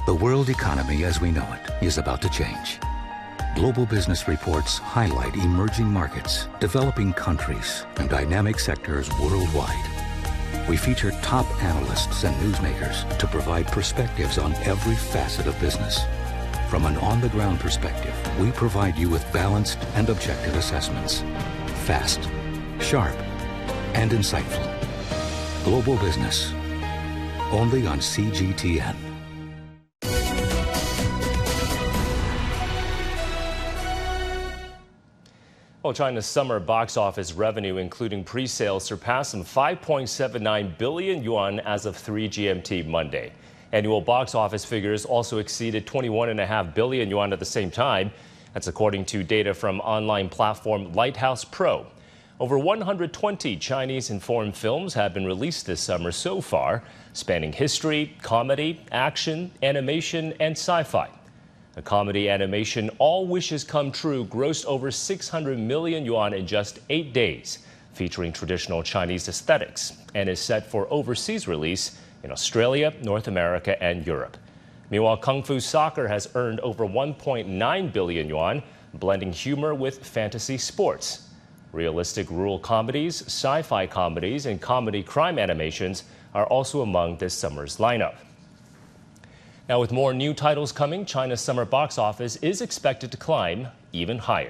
The world economy as we know it is about to change. Global business reports highlight emerging markets, developing countries, and dynamic sectors worldwide. We feature top analysts and newsmakers to provide perspectives on every facet of business. From an on-the-ground perspective, we provide you with balanced and objective assessments. Fast, sharp, and insightful. Global Business. Only on CGTN. Well, China's summer box office revenue, including pre-sales, surpassed some 5.79 billion yuan as of 3 GMT Monday. Annual box office figures also exceeded 21.5 billion yuan at the same time. That's according to data from online platform Lighthouse Pro. Over 120 Chinese and foreign films have been released this summer so far, spanning history, comedy, action, animation, and sci-fi. The comedy animation All Wishes Come True grossed over 600 million yuan in just 8 days, featuring traditional Chinese aesthetics, and is set for overseas release in Australia, North America, and Europe. Meanwhile, Kung Fu Soccer has earned over 1.9 billion yuan, blending humor with fantasy sports. Realistic rural comedies, sci-fi comedies, and comedy crime animations are also among this summer's lineup. Now, with more new titles coming, China's summer box office is expected to climb even higher.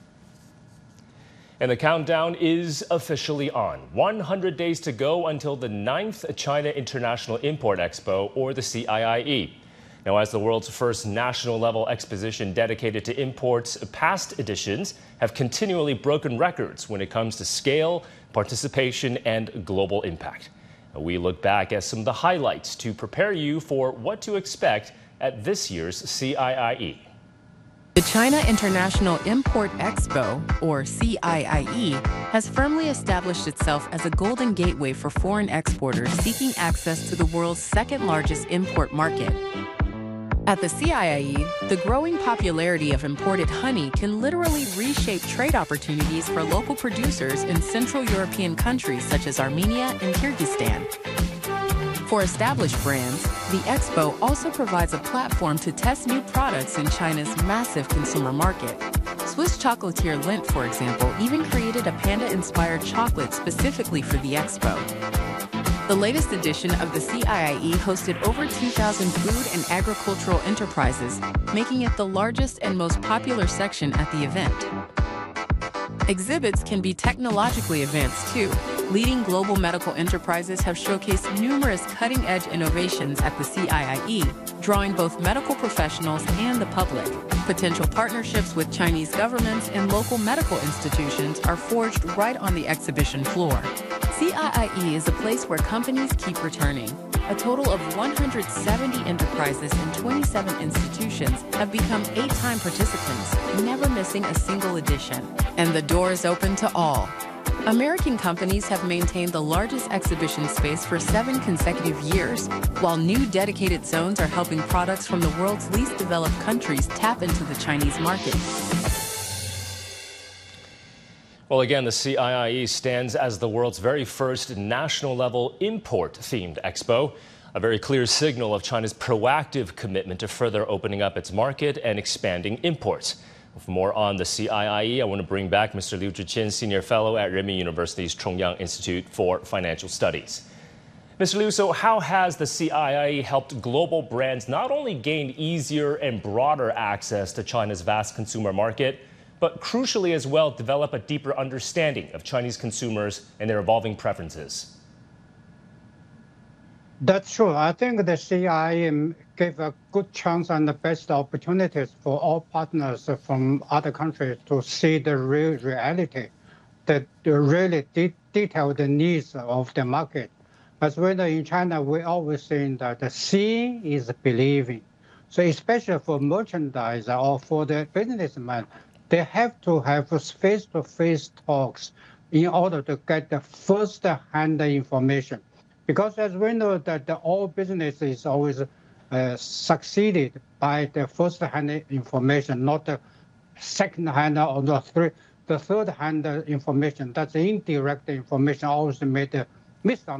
And the countdown is officially on. 100 days to go until the 9th China International Import Expo, or the CIIE. Now, as the world's first national-level exposition dedicated to imports, past editions have continually broken records when it comes to scale, participation, and global impact. We look back at some of the highlights to prepare you for what to expect at this year's CIIE. The China International Import Expo, or CIIE, has firmly established itself as a golden gateway for foreign exporters seeking access to the world's second-largest import market. At the CIIE, the growing popularity of imported honey can literally reshape trade opportunities for local producers in Central European countries such as Armenia and Kyrgyzstan. For established brands, the expo also provides a platform to test new products in China's massive consumer market. Swiss chocolatier Lindt, for example, even created a panda-inspired chocolate specifically for the expo. The latest edition of the CIIE hosted over 2,000 food and agricultural enterprises, making it the largest and most popular section at the event. Exhibits can be technologically advanced too. Leading global medical enterprises have showcased numerous cutting-edge innovations at the CIIE, drawing both medical professionals and the public. Potential partnerships with Chinese governments and local medical institutions are forged right on the exhibition floor. CIIE is a place where companies keep returning. A total of 170 enterprises and 27 institutions have become 8-time participants, never missing a single edition. And the door is open to all. American companies have maintained the largest exhibition space for 7 consecutive years, while new dedicated zones are helping products from the world's least developed countries tap into the Chinese market. Well, again, the CIIE stands as the world's very first national-level import-themed expo, a very clear signal of China's proactive commitment to further opening up its market and expanding imports. For more on the CIIE, I want to bring back Mr. Liu Zhiqian, Senior Fellow at Renmin University's Chongyang Institute for Financial Studies. Mr. Liu, so how has the CIIE helped global brands not only gain easier and broader access to China's vast consumer market, but crucially as well develop a deeper understanding of Chinese consumers and their evolving preferences? That's true. I think the CIIE gave a good chance and the best opportunities for all partners from other countries to see the real reality, the really detailed needs of the market. As we know in China, we always say that the seeing is believing. So especially for merchandise or for the businessman, they have to have face-to-face talks in order to get the first-hand information. Because as we know that all business is always succeeded by the first-hand information, not the second-hand or the third-hand information. That's indirect information always made a misunderstanding.